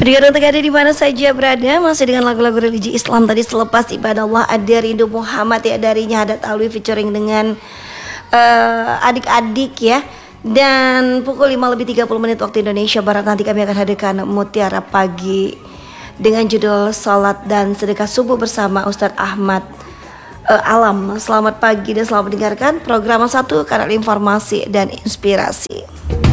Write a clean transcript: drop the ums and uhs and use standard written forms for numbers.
Pendengar untuk ada di mana saja berada, masih dengan lagu-lagu religi Islam tadi selepas ibadah Allah ada rindu Muhammad ya dari Nyahadat Alwi featuring dengan adik-adik ya. Dan pukul 5:30 waktu Indonesia Barat nanti kami akan hadirkan Mutiara Pagi dengan judul Salat dan Sedekah Subuh bersama Ustadz Ahmad Alam. Selamat pagi dan selamat mendengarkan program 1 kanal informasi dan inspirasi.